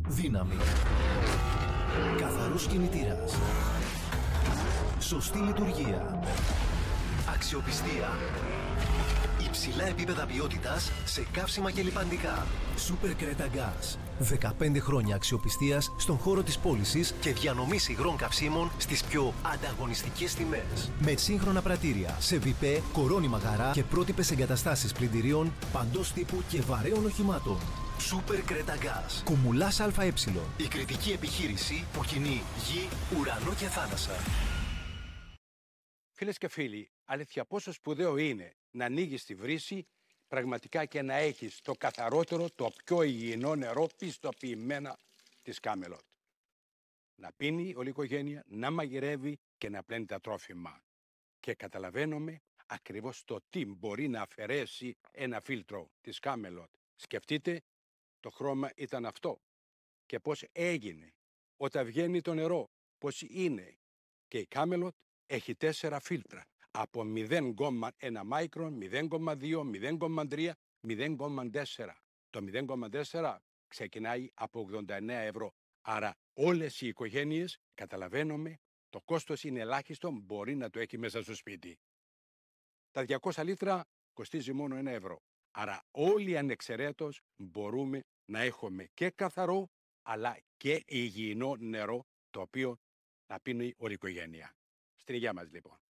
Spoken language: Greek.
Δύναμη. Καθαρός κινητήρας. Σωστή λειτουργία. Αξιοπιστία. Υψηλά επίπεδα ποιότητας σε καύσιμα και λιπαντικά. Super Creta Gas. 15 χρόνια αξιοπιστίας στον χώρο της πώλησης και διανομής υγρών καυσίμων στις πιο ανταγωνιστικές τιμές. Με σύγχρονα πρατήρια, σε βιπέ, κορώνη μαγαρά και πρότυπες εγκαταστάσεις πλυντηρίων παντός τύπου και βαρέων οχημάτων. Super Creta Gas. Κουμουλάς ΑΕ. Η κριτική επιχείρηση που κινεί γη, ουρανό και θάλασσα. Φίλες και φίλοι, αλήθεια πόσο σπουδαίο είναι να ανοίγεις τη βρύση πραγματικά και να έχεις το καθαρότερο, το πιο υγιεινό νερό πιστοποιημένα της Κάμελοτ. Να πίνει όλη η οικογένεια, να μαγειρεύει και να πλένει τα τρόφιμα. Και καταλαβαίνουμε ακριβώς το τι μπορεί να αφαιρέσει ένα φίλτρο της Κάμελοτ. Σκεφτείτε, το χρώμα ήταν αυτό. Και πώς έγινε όταν βγαίνει το νερό, πώς είναι. Και η Κάμελοτ έχει 4 φίλτρα. Από 0,1 μάικρον, 0,2, 0,3, 0,4. Το 0,4 ξεκινάει από 89 ευρώ. Άρα όλες οι οικογένειες, καταλαβαίνουμε, το κόστος είναι ελάχιστο, μπορεί να το έχει μέσα στο σπίτι. Τα 200 λίτρα κοστίζει μόνο 1 ευρώ. Άρα όλοι ανεξαιρέτως μπορούμε να έχουμε και καθαρό, αλλά και υγιεινό νερό, το οποίο να πίνει όλη η οικογένεια. Στην υγεία μας λοιπόν.